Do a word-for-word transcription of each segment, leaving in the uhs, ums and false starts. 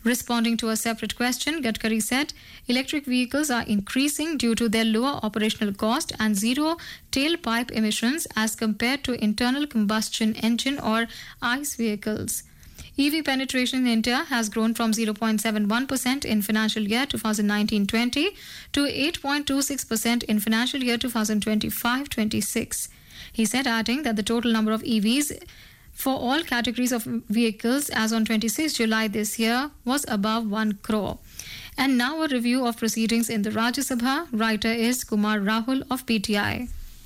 Responding to a separate question, Gadkari said electric vehicles are increasing due to their lower operational cost and zero tailpipe emissions as compared to internal combustion engine or ICE vehicles. E V penetration in India has grown from zero point seven one percent in financial year twenty nineteen twenty to eight point two six percent in financial year twenty twenty-five twenty-six. He said, adding that the total number of E Vs for all categories of vehicles as on twenty-sixth July this year was above one crore. And now a review of proceedings in the Rajya Sabha. Writer is Kumar Rahul of P T I.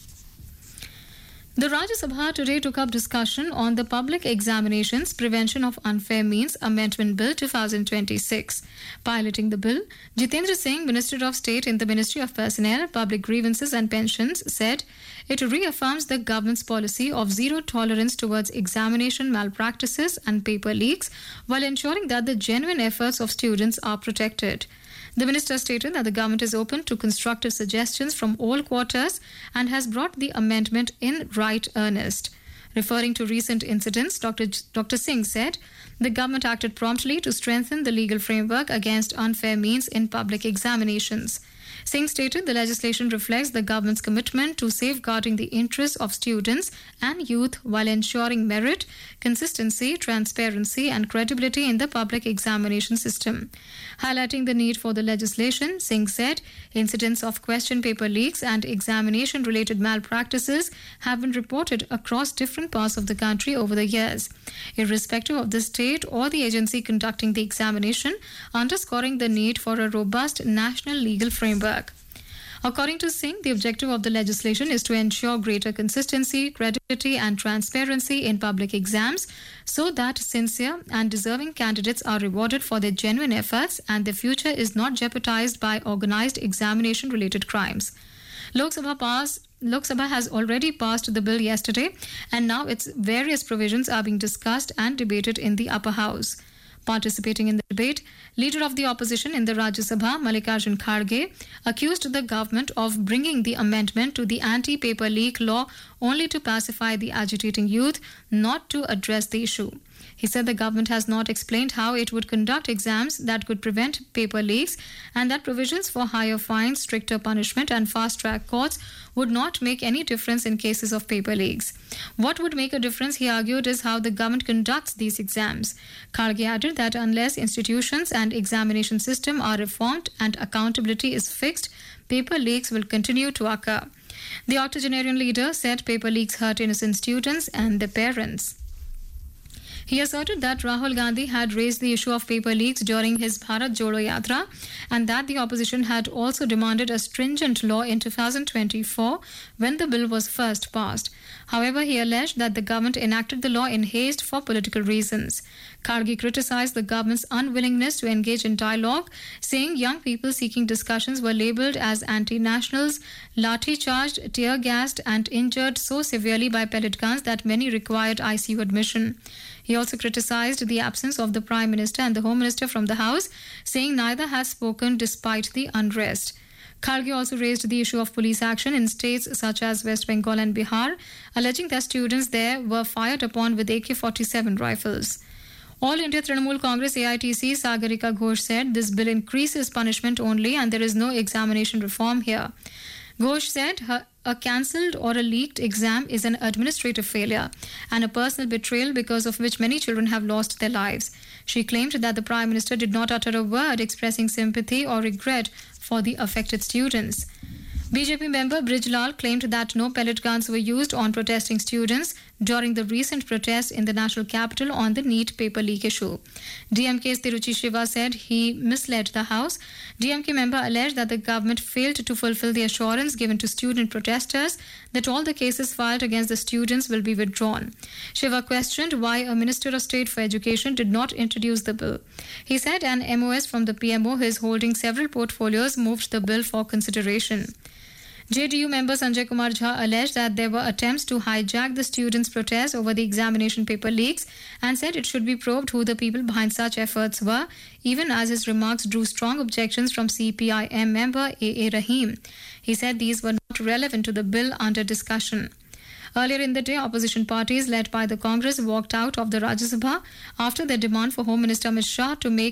The Rajya Sabha today took up discussion on the Public Examinations Prevention of Unfair Means Amendment Bill twenty twenty-six. Piloting the bill, Jitendra Singh, Minister of State in the Ministry of Personnel, Public Grievances and Pensions, said it reaffirms the government's policy of zero tolerance towards examination malpractices and paper leaks while ensuring that the genuine efforts of students are protected. The minister stated that the government is open to constructive suggestions from all quarters and has brought the amendment in right earnest. Referring to recent incidents, Doctor J- Doctor Singh said the government acted promptly to strengthen the legal framework against unfair means in public examinations. Singh stated the legislation reflects the government's commitment to safeguarding the interests of students and youth while ensuring merit, consistency, transparency and credibility in the public examination system. Highlighting the need for the legislation, Singh said incidents of question paper leaks and examination-related malpractices have been reported across different parts of the country over the years, irrespective of the state or the agency conducting the examination, underscoring the need for a robust national legal framework. According to Singh, the objective of the legislation is to ensure greater consistency, credibility and transparency in public exams so that sincere and deserving candidates are rewarded for their genuine efforts and their future is not jeopardized by organized examination-related crimes. Lok Sabha passed Lok Sabha has already passed the bill yesterday and now its various provisions are being discussed and debated in the upper house. Participating in the debate, Leader of the Opposition in the Rajya Sabha, Mallikarjun Kharge, accused the government of bringing the amendment to the anti-paper leak law only to pacify the agitating youth, not to address the issue. He said the government has not explained how it would conduct exams that could prevent paper leaks and that provisions for higher fines, stricter punishment and fast-track courts would not make any difference in cases of paper leaks. What would make a difference, he argued, is how the government conducts these exams. Kharge added that unless institutions and examination system are reformed and accountability is fixed, paper leaks will continue to occur. The octogenarian leader said paper leaks hurt innocent students and their parents. He asserted that Rahul Gandhi had raised the issue of paper leaks during his Bharat Jodo Yatra and that the opposition had also demanded a stringent law in two thousand twenty-four when the bill was first passed. However, he alleged that the government enacted the law in haste for political reasons. Kharge criticized the government's unwillingness to engage in dialogue, saying young people seeking discussions were labelled as anti-nationals, lathi-charged, tear-gassed and injured so severely by pellet guns that many required I C U admission. He also criticized the absence of the Prime Minister and the Home Minister from the House, saying neither has spoken despite the unrest. Kharge also raised the issue of police action in states such as West Bengal and Bihar, alleging that students there were fired upon with A K forty-seven rifles. All India Trinamool Congress A I T C Sagarika Ghosh said this bill increases punishment only and there is no examination reform here. Ghosh said her, a cancelled or a leaked exam is an administrative failure and a personal betrayal because of which many children have lost their lives. She claimed that the Prime Minister did not utter a word expressing sympathy or regret for the affected students. B J P member Brijlal claimed that no pellet guns were used on protesting students during the recent protest in the national capital on the NEET paper leak issue. D M K's Tiruchi Shiva said he misled the House. D M K member alleged that the government failed to fulfill the assurance given to student protesters that all the cases filed against the students will be withdrawn. Shiva questioned why a Minister of State for Education did not introduce the bill. He said an M O S from the P M O who is holding several portfolios moved the bill for consideration. J D U member Sanjay Kumar Jha alleged that there were attempts to hijack the students' protest over the examination paper leaks and said it should be probed who the people behind such efforts were, even as his remarks drew strong objections from C P I M member A A Rahim. He said these were not relevant to the bill under discussion. Earlier in the day, opposition parties led by the Congress walked out of the Rajya Sabha after their demand for Home Minister Amit Shah to make